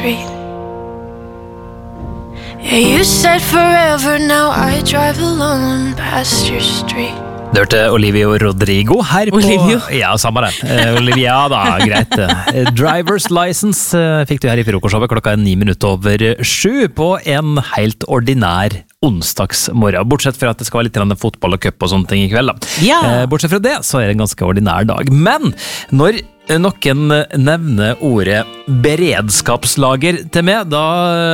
street. Yeah, you said forever, now I drive alone past your street. Du hørte Olivia Rodrigo her på... Olivia? Ja, samme det. Olivia da, greit. Driver's License fikk du her i frokostshowet. Klokka 7:09 på en helt ordinær onsdagsmorgen. Bortsett fra at det skal være litt fotball og cup og sånne ting i kveld. Da. Ja. Bortsett fra det, så er det en ganske ordinær dag. Men når noen nevner ordet beredskapslager til meg, da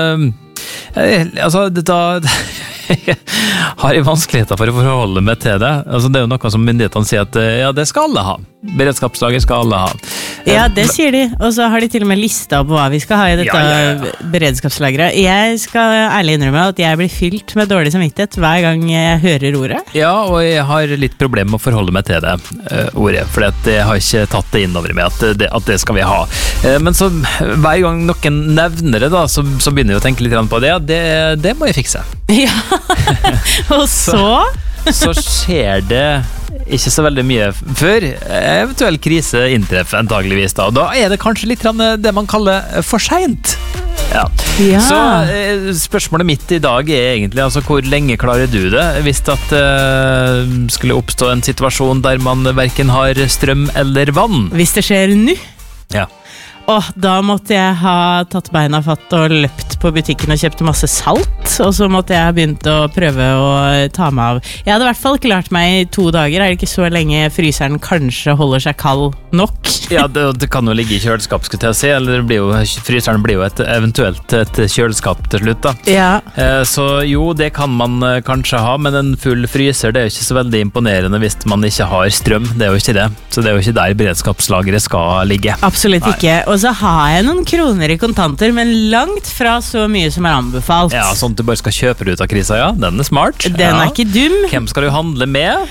har jeg vanskeligheter for å forholde meg til det. Altså, det er jo noe som myndighetene sier at ja, det skal alle ha. Beredskapslager skal alle ha. Ja, det sier de. Og så har de til og med lista på hva vi skal ha i dette beredskapslageret. Jeg skal ærlig innrømme at jeg blir fylt med dårlig samvittighet hver gang jeg hører ordet. Ja, og jeg har litt problem med å forholde meg til det ordet, for jeg har ikke tatt det inn over meg at det skal vi ha. Men så hver gang noen nevner det da, så begynner jeg å tenke litt på det. Det må jeg fikse. Ja, og så skjer det ikke så veldig mye før eventuell krise inntreffer antageligvis da. Da er det kanskje litt det man kaller for sent. Ja. Så spørsmålet mitt i dag er egentlig altså, hvor lenge klarer du det hvis det skulle oppstå en situasjon der man hverken har strøm eller vann? Hvis det skjer nå? Ja. Da måtte jeg ha tatt beina fatt og løpt på butikken og kjøpt masse salt, og så måtte jeg ha begynt å prøve å ta meg av. Jeg hadde i hvert fall klart meg i 2 dager, er det ikke så lenge fryseren kanskje holder seg kald nok? Ja, det kan jo ligge i kjøleskap, skulle jeg si, eller fryseren blir jo eventuelt et kjøleskap til slutt da. Ja. Så jo, det kan man kanskje ha, men en full fryser, det er jo ikke så veldig imponerende hvis man ikke har strøm, det er jo ikke det. Så det er jo ikke der beredskapslageret skal ligge. Absolutt ikke. Og så har jeg noen kroner i kontanter, men langt fra så mye som er anbefalt. Ja, sånn at du bare skal kjøpe det ut av krisa, ja. Den er smart. Den er ikke dum. Hvem skal du handle med?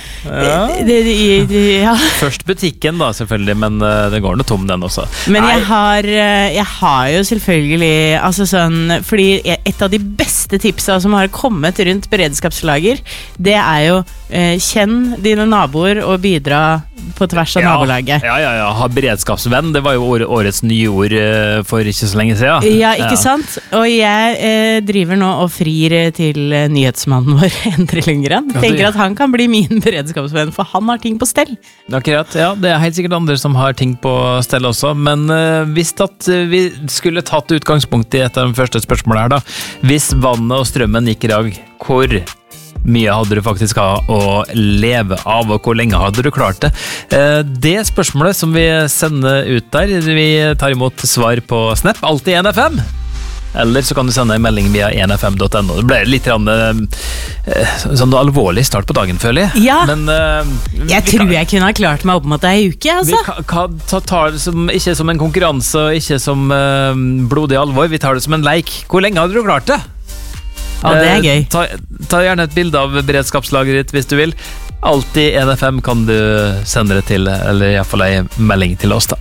Ja. Først butikken da, selvfølgelig, men det går noe tom den også. Men jeg har jo selvfølgelig, altså sånn, fordi et av de beste tipsa som har kommet rundt beredskapslager, det er jo kjenn dine naboer og bidra på tvers av nabolaget. Ja, ha beredskapsvenn, det var jo årets nye ord for ikke så lenge siden. Ja, ikke sant? Og jeg driver nå og frir til nyhetsmannen vår, Endre Lundgren. Tenker at han kan bli min beredskapsvenn, for han har ting på stell. Akkurat, ja, det er helt sikkert andre som har ting på stell også, men hvis vi skulle tatt utgangspunkt i et av de første spørsmålene her da, hvis vannet og strømmen gikk i dag, hvor mye hadde du faktisk å leve av, og hvor lenge hadde du klart det? Det spørsmålet som vi sender ut der, vi tar imot svar på Snap, alltid 1FM. Eller så kan du sende en melding via 1fm.no. Det ble litt sånn alvorlig start på dagen, føler jeg. Ja, men, jeg tror jeg kunne ha klart meg opp mot ei uke, altså. Vi tar det ikke som en konkurranse, og ikke som blodig alvor, vi tar det som en leik. Hvor lenge hadde du klart det? Ja, det er gøy. Ta gjerne et bilde av beredskapslageret ditt hvis du vil. Alltid 1FM kan du sende det til, eller i hvert fall en melding til oss da.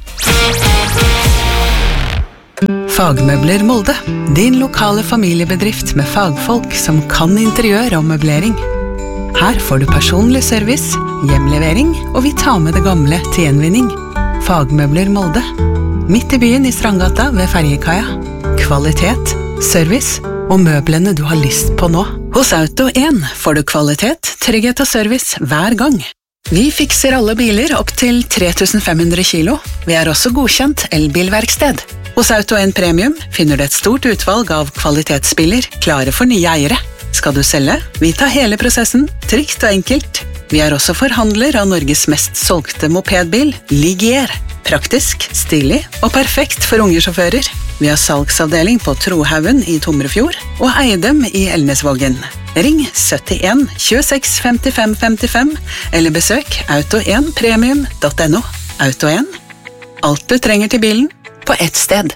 Fagmøbler Molde, din lokale familiebedrift med fagfolk som kan interiør og møblering. Her får du personlig service, hjemlevering, og vi tar med det gamle til gjenvinning. Fagmøbler Molde, midt i byen i Strandgata ved Ferjekaia. Kvalitet, service og møblene du har lyst på nå. Hos Auto 1 får du kvalitet, trygghet og service hver gang. Vi fikser alle biler opp til 3500 kilo. Vi er også godkjent elbilverksted. Hos Auto 1 Premium finner du et stort utvalg av kvalitetsbiler klare for nye eiere. Skal du selge? Vi tar hele prosessen, trygt og enkelt. Vi er også forhandler av Norges mest solgte mopedbil, Ligier. Praktisk, stilig og perfekt for unge sjåfører. Vi har salgsavdeling på Trohaugen i Tomrefjord og Eidem i Elnesvågen. Ring 71 26 55 55 eller besøk auto1premium.no. Auto 1. Alt du trenger til bilen på ett sted.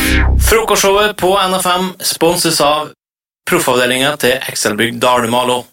Frokostshowet på NFM sponses av proffavdelingen til Excelbygg Dalumalo.